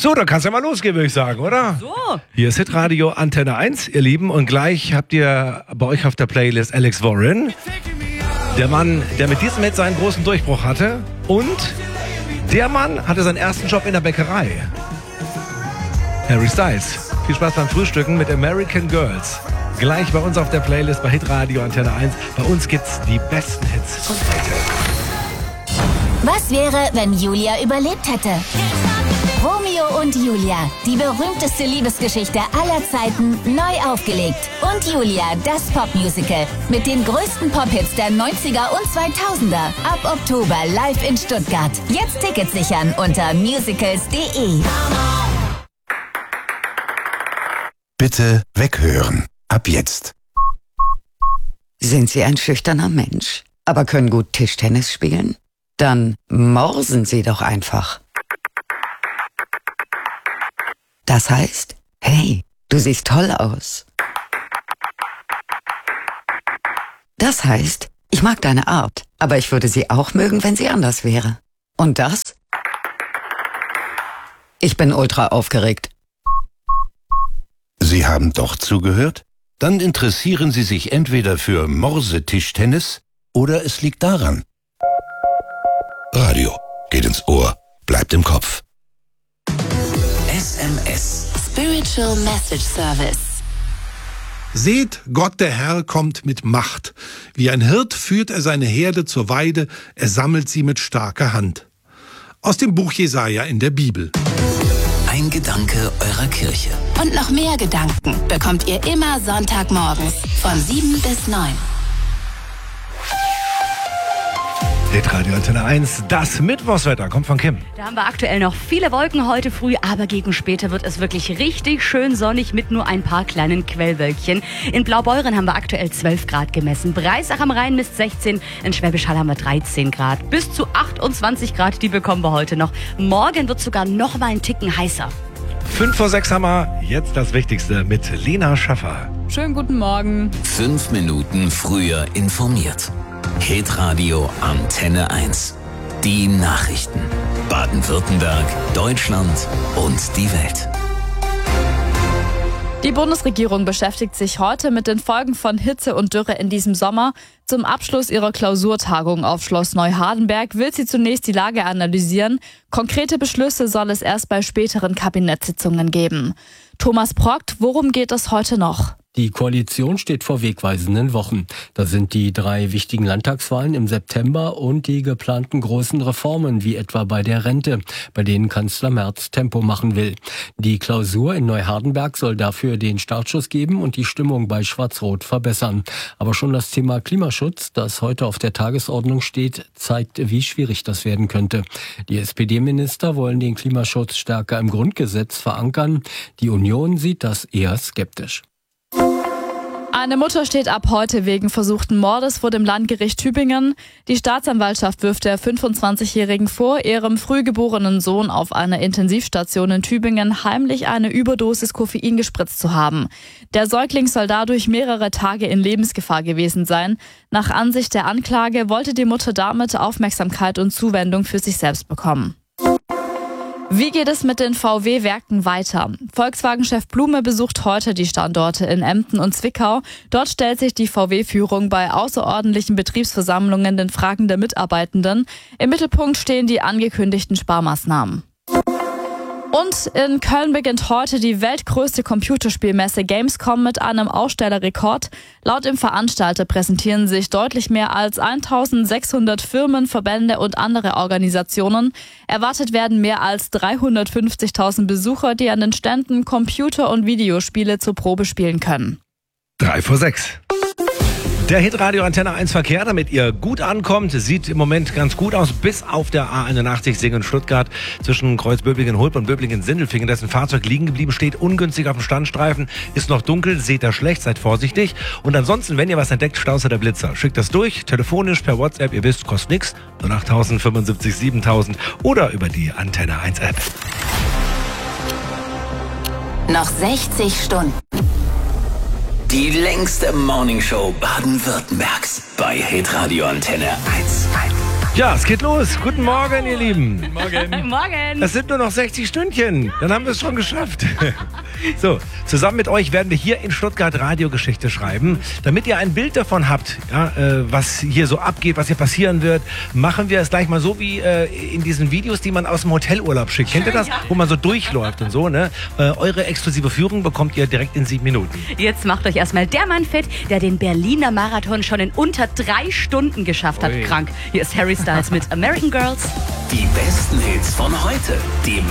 So, dann kann's ja mal losgehen, würde ich sagen, oder? So. Hier ist Hitradio Antenne 1, ihr Lieben. Und gleich habt ihr bei euch auf der Playlist Alex Warren. Der Mann, der mit diesem Hit seinen großen Durchbruch hatte. Und der Mann hatte seinen ersten Job in der Bäckerei. Harry Styles. Viel Spaß beim Frühstücken mit American Girls. Gleich bei uns auf der Playlist bei Hitradio Antenne 1. Bei uns gibt's die besten Hits von heute. Was wäre, wenn Julia überlebt hätte? Romeo und Julia, die berühmteste Liebesgeschichte aller Zeiten, neu aufgelegt. Und Julia, das Popmusical mit den größten Pop-Hits der 90er und 2000er. Ab Oktober live in Stuttgart. Jetzt Tickets sichern unter musicals.de. Bitte weghören. Ab jetzt. Sind Sie ein schüchterner Mensch, aber können gut Tischtennis spielen? Dann morsen Sie doch einfach. Das heißt, hey, du siehst toll aus. Das heißt, ich mag deine Art, aber ich würde sie auch mögen, wenn sie anders wäre. Und das? Ich bin ultra aufgeregt. Sie haben doch zugehört? Dann interessieren Sie sich entweder für Morsetischtennis oder es liegt daran. Radio geht ins Ohr, bleibt im Kopf. SMS. Spiritual Message Service. Seht, Gott der Herr kommt mit Macht. Wie ein Hirt führt er seine Herde zur Weide, er sammelt sie mit starker Hand. Aus dem Buch Jesaja in der Bibel. Ein Gedanke eurer Kirche. Und noch mehr Gedanken bekommt ihr immer Sonntagmorgens von 7 bis 9. Hitradio Antenne 1, das Mittwochswetter kommt von Kim. Da haben wir aktuell noch viele Wolken heute früh, aber gegen später wird es wirklich richtig schön sonnig mit nur ein paar kleinen Quellwölkchen. In Blaubeuren haben wir aktuell 12 Grad gemessen. Breisach am Rhein misst 16, in Schwäbisch Hall haben wir 13 Grad. Bis zu 28 Grad, die bekommen wir heute noch. Morgen wird sogar noch mal ein Ticken heißer. 5 vor 6 haben wir jetzt das Wichtigste mit Lena Schaffer. Schönen guten Morgen. 5 Minuten früher informiert. Hitradio Antenne 1. Die Nachrichten. Baden-Württemberg, Deutschland und die Welt. Die Bundesregierung beschäftigt sich heute mit den Folgen von Hitze und Dürre in diesem Sommer. Zum Abschluss ihrer Klausurtagung auf Schloss Neuhardenberg will sie zunächst die Lage analysieren. Konkrete Beschlüsse soll es erst bei späteren Kabinettssitzungen geben. Thomas Progt, worum geht es heute noch? Die Koalition steht vor wegweisenden Wochen. Da sind die 3 wichtigen Landtagswahlen im September und die geplanten großen Reformen, wie etwa bei der Rente, bei denen Kanzler Merz Tempo machen will. Die Klausur in Neuhardenberg soll dafür den Startschuss geben und die Stimmung bei Schwarz-Rot verbessern. Aber schon das Thema Klimaschutz, das heute auf der Tagesordnung steht, zeigt, wie schwierig das werden könnte. Die SPD-Minister wollen den Klimaschutz stärker im Grundgesetz verankern. Die Union sieht das eher skeptisch. Eine Mutter steht ab heute wegen versuchten Mordes vor dem Landgericht Tübingen. Die Staatsanwaltschaft wirft der 25-Jährigen vor, ihrem frühgeborenen Sohn auf einer Intensivstation in Tübingen heimlich eine Überdosis Koffein gespritzt zu haben. Der Säugling soll dadurch mehrere Tage in Lebensgefahr gewesen sein. Nach Ansicht der Anklage wollte die Mutter damit Aufmerksamkeit und Zuwendung für sich selbst bekommen. Wie geht es mit den VW-Werken weiter? Volkswagen-Chef Blume besucht heute die Standorte in Emden und Zwickau. Dort stellt sich die VW-Führung bei außerordentlichen Betriebsversammlungen den Fragen der Mitarbeitenden. Im Mittelpunkt stehen die angekündigten Sparmaßnahmen. Und in Köln beginnt heute die weltgrößte Computerspielmesse Gamescom mit einem Ausstellerrekord. Laut dem Veranstalter präsentieren sich deutlich mehr als 1600 Firmen, Verbände und andere Organisationen. Erwartet werden mehr als 350.000 Besucher, die an den Ständen Computer- und Videospiele zur Probe spielen können. 3 vor 6. Der Hitradio Antenne 1 Verkehr, damit ihr gut ankommt, sieht im Moment ganz gut aus, bis auf der A81 Singen-Stuttgart zwischen Kreuz-Böblingen-Hulp und Böblingen-Sindelfingen. Dessen Fahrzeug liegen geblieben steht, ungünstig auf dem Standstreifen, ist noch dunkel, seht ihr schlecht, seid vorsichtig. Und ansonsten, wenn ihr was entdeckt, Staus oder Blitzer, schickt das durch, telefonisch, per WhatsApp, ihr wisst, kostet nichts, 08000 75 7000 oder über die Antenne 1 App. Noch 60 Stunden. Die längste Morningshow Baden-Württembergs bei Hitradio Antenne 1. Ja, es geht los. Guten Morgen, ihr Lieben. Morgen. Morgen. Es sind nur noch 60 Stündchen. Dann haben wir es schon geschafft. So, zusammen mit euch werden wir hier in Stuttgart Radiogeschichte schreiben. Damit ihr ein Bild davon habt, ja, was hier so abgeht, was hier passieren wird, machen wir es gleich mal so wie in diesen Videos, die man aus dem Hotelurlaub schickt. Kennt ihr das? Wo man so durchläuft und so, ne? Eure exklusive Führung bekommt ihr direkt in 7 Minuten. Jetzt macht euch erstmal der Mann fit, der den Berliner Marathon schon in unter 3 Stunden geschafft hat. Ui. Krank. Hier ist Harry Styles mit American Girls. Die besten Hits von heute. Die